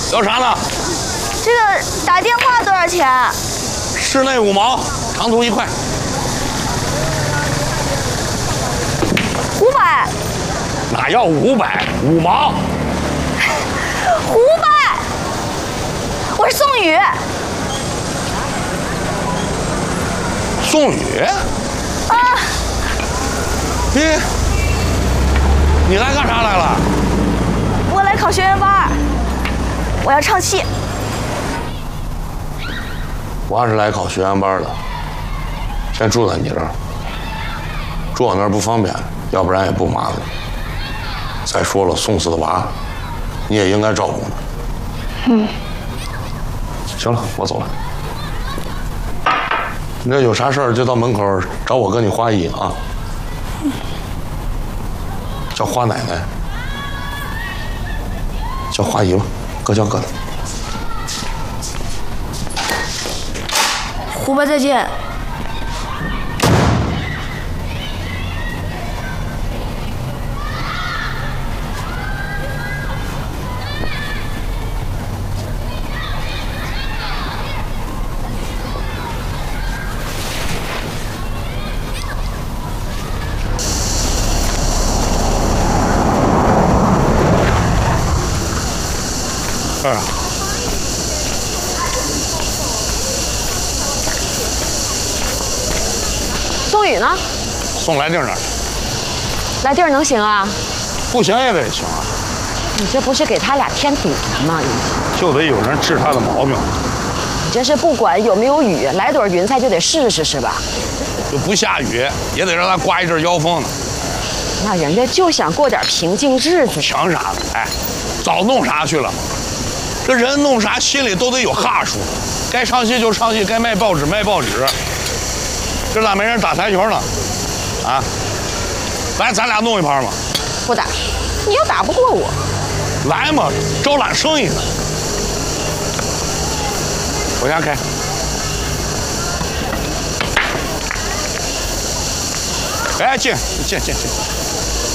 要啥呢？ 这个打电话多少钱？ 室内5毛，长途1块。 500。 哪要500？5毛。 500。我是宋宇。 宋宇？ 啊。 你来干啥来了？ 我来考学员班，我要唱戏。 我还是来考学员班的，先住在你这儿。住我那儿不方便，要不然也不麻烦。再说了，宋四的娃，你也应该照顾呢。行了，我走了。你这有啥事儿就到门口找我跟你花姨啊。叫花奶奶，叫花姨吧，各叫各的。 胡伯再见。 宋宇呢？ 送来腚那儿。 来地儿能行啊？ 不行也得行啊。 你这不是给他俩添堵了吗？ 就得有人治他的毛病。 你这是不管有没有雨，来朵云彩就得试试是吧？ 就不下雨也得让他刮一阵妖风呢。 那人家就想过点平静日子。 想啥呢？哎，早弄啥去了？这人弄啥心里都得有哈数，该唱戏就唱戏，该卖报纸卖报纸。这咋没人打台球呢？啊，来，咱俩弄一盘嘛。 不打，你又打不过我。 来嘛，招揽生意呢。我先开。哎，进。